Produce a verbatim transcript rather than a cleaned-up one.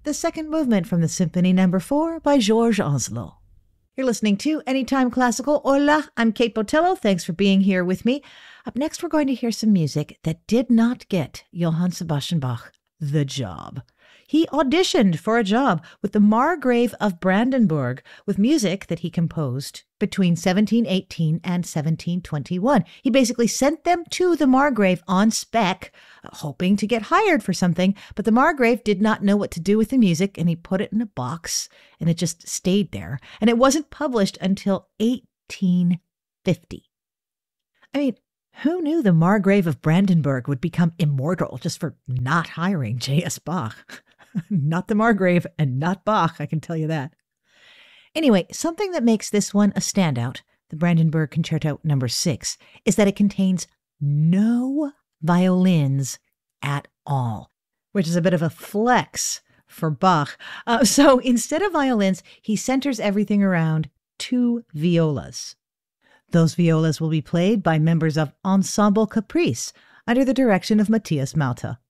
the second movement from the Symphony Number four by George Oslo. You're listening to Anytime Classical. Hola, I'm Kate Botello. Thanks for being here with me. Up next, we're going to hear some music that did not get Johann Sebastian Bach the job. He auditioned for a job with the Margrave of Brandenburg with music that he composed between seventeen eighteen and seventeen twenty-one. He basically sent them to the Margrave on spec, hoping to get hired for something, but the Margrave did not know what to do with the music, and he put it in a box, and it just stayed there. And it wasn't published until eighteen fifty. I mean, who knew the Margrave of Brandenburg would become immortal just for not hiring J S. Bach? Not the Margrave and not Bach, I can tell you that. Anyway, something that makes this one a standout, the Brandenburg Concerto number six, is that it contains no violins at all, which is a bit of a flex for Bach. Uh, so instead of violins, he centers everything around two violas. Those violas will be played by members of Ensemble Caprice under the direction of Matthias Malta.